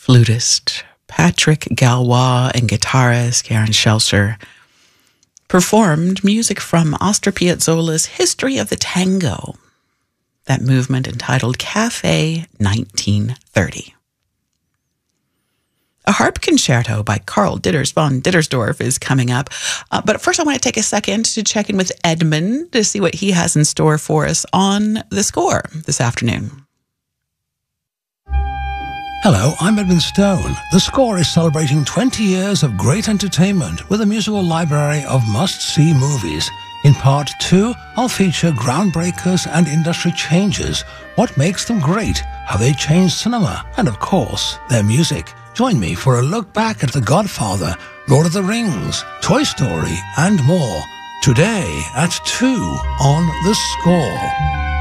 flutist Patrick Galois and guitarist Karen Schelcher performed music from Astor Piazzolla's History of the Tango, that movement entitled Café 1930. A harp concerto by Karl Ditters von Dittersdorf is coming up. But first I want to take a second to check in with Edmund to see what he has in store for us on The Score this afternoon. Hello, I'm Edmund Stone. The Score is celebrating 20 years of great entertainment with a musical library of must-see movies. In Part 2, I'll feature groundbreakers and industry changes, what makes them great, how they changed cinema, and of course, their music. Join me for a look back at The Godfather, Lord of the Rings, Toy Story, and more. Today at 2 on The Score.